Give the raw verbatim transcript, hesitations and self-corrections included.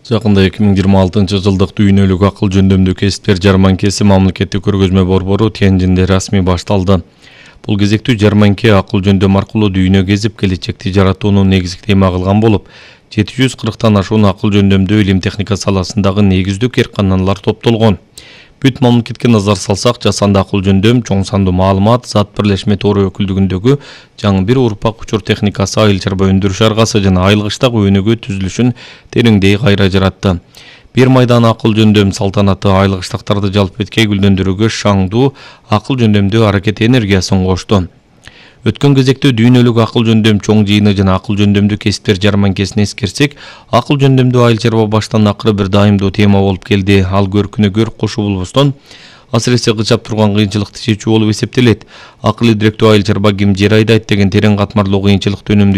Жакында эки миң жыйырма алтынчы жылдык дүйнөлүк акыл жөндөмдүү кесиптер жарманкеси мамлекеттик көргөзмө борбору Тяньжинде расмий башталды. Бул кезектүү жарманке акыл жөндөм аркылуу дүйнө кезип келечекти жаратууну негизги тема кылган болуп, жети жүз кырктан ашуун акыл жөндөмдүү илим техника саласындагы негиздүү кээрканалар топтолгон. Бүт мамлекетке назар салсак, жасанды акыл жөндөм, чоң сандуу маалымат, зат бирлешме тору өкүлдүгүндөгү жаңы бир урпак учур техникасы айыл чарба өндүрүш аргасы жана айылгычтагы өнүгүү түзүлүшүн тереңдей кайра жаратты. Бир майдан акыл жөндөм салтанаты айылгычтактарды жалпы эткей гүлдөндүрүүгө шаңдуу акыл жөндөмдүү аракет энергиясын кошту. Өткөн кезекте дүйнөлүк акыл жөндөм чоң жыйыны жана акыл жөндөмдүү кесиптер жарманкесин эскерсек, акыл жөндөмдүү айыл чарба баштан акыры бир дайымдуу тема болуп келди. Ал көркүнө көрк кошуу болбостон, асыресе кычап турган кыйынчылыкты чечүү болуп эсептелет. Акылы директүү айыл чарба ким жер айдайт деген терең катмарлуу кыйынчылыкты өнүмдүү